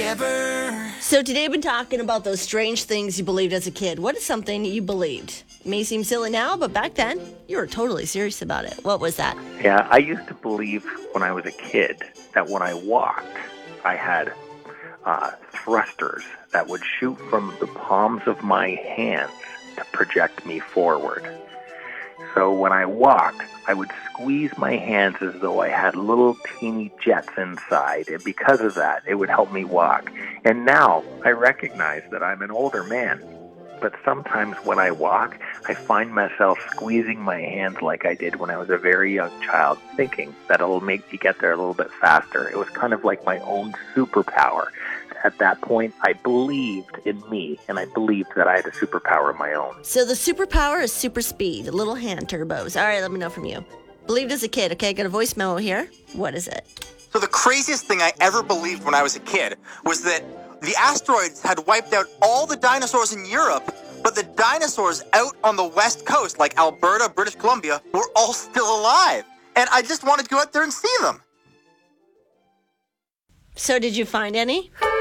So today we've been talking about those strange things you believed as a kid. What is something you believed? It may seem silly now, but back then, you were totally serious about it. What was that? Yeah, I used to believe when I was a kid that when I walked, I had thrusters that would shoot from the palms of my hands to project me forward. So when I walked, I would squeeze my hands as though I had little teeny jets inside, and because of that, it would help me walk. And now I recognize that I'm an older man, but sometimes when I walk, I find myself squeezing my hands like I did when I was a very young child, thinking that it'll make me get there a little bit faster. It was kind of like my own superpower. At that point, I believed in me, and I believed that I had a superpower of my own. So the superpower is super speed, little hand turbos. All right, let me know from you. Believed as a kid. Okay, got a voice memo here. What is it? So the craziest thing I ever believed when I was a kid was that the asteroids had wiped out all the dinosaurs in Europe, but the dinosaurs out on the west coast, like Alberta, British Columbia, were all still alive. And I just wanted to go out there and see them. So did you find any?